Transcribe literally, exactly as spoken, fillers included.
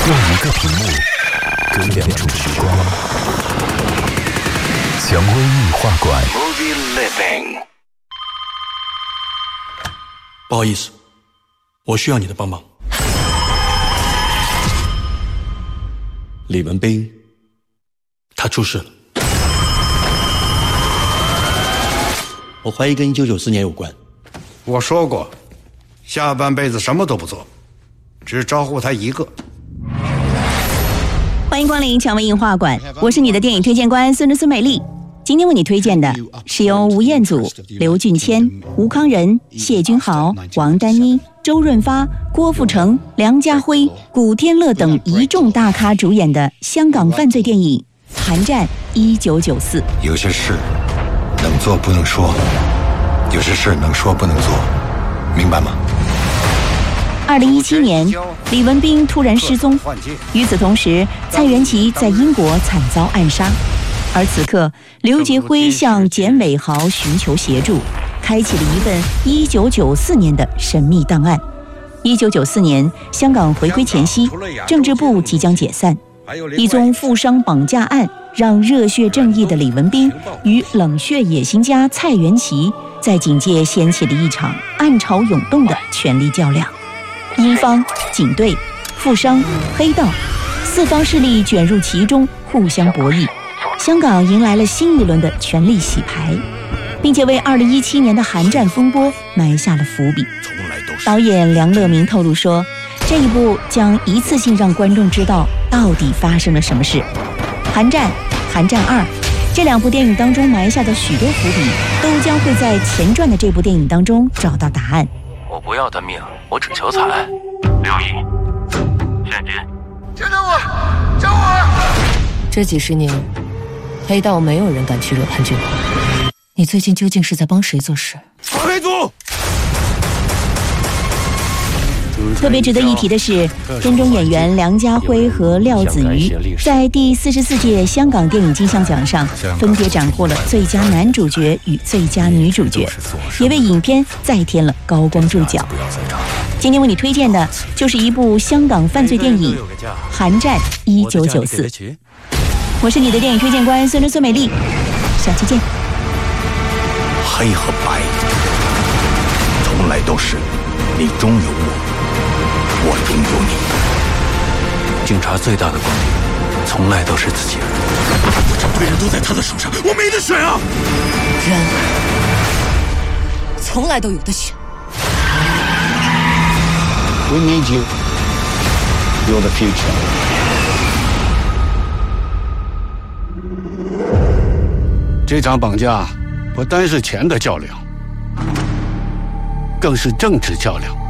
用一个屏幕隔两种时光。蔷薇异画馆。 不好意思，我需要你的帮忙。李文斌，他出事了。我怀疑跟一九九四年有关。 我说过，下半辈子什么都不做，只招呼他一个。 欢迎光临蔷薇映画馆，我是你的电影推荐官孙之孙美丽。今天为你推荐的是由吴彦祖、刘俊谦、吴康仁、谢君豪、王丹妮、周润发、郭富城、梁家辉、古天乐等一众大咖主演的香港犯罪电影《寒战一九九四》。 有些事能做不能说，有些事能说不能做，明白吗？ 二零一七年，李文斌突然失踪。与此同时，蔡元琪在英国惨遭暗杀。而此刻，刘杰辉向简伟豪寻求协助，开启了一份一九九四年的神秘档案。一九九四年，香港回归前夕，政治部即将解散。一宗富商绑架案让热血正义的李文斌与冷血野心家蔡元琪在警界掀起了一场暗潮涌动的权力较量。英方、警队、富商、黑道四方势力卷入其中，互相博弈。香港迎来了新一轮的权力洗牌，并且为二零一七年的寒战风波埋下了伏笔。导演梁乐明透露说，这一部将一次性让观众知道到底发生了什么事。寒战、寒战二这两部电影当中埋下的许多伏笔，都将会在前传的这部电影当中找到答案。 我不要他命，我只求财。六亿现金， 救救我！救我！ 这几十年，黑道没有人敢去惹潘俊华。你最近究竟是在帮谁做事？ 黑组。 特别值得一提的是，片中演员梁家辉和廖子瑜在第四十四届香港电影金像奖上分别斩获了最佳男主角与最佳女主角，也为影片再添了高光注脚。今天为你推荐的就是一部香港犯罪电影《寒战一九九四》。我是你的电影推荐官孙之孙美丽，下期见。 黑和白从来都是你中有我，我中有你。 警察最大的光明从来都是自己人。 我整队人都在他的手上，我没得选啊！ 人从来都有的选。 We need you. You're the future. 这场绑架不单是钱的较量，更是政治较量。